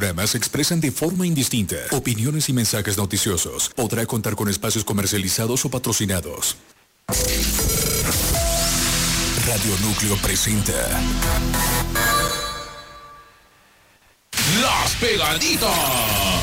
programas se expresan de forma indistinta. Opiniones y mensajes noticiosos. Podrá contar con espacios comercializados o patrocinados. Radio Núcleo presenta Las Pegaditas.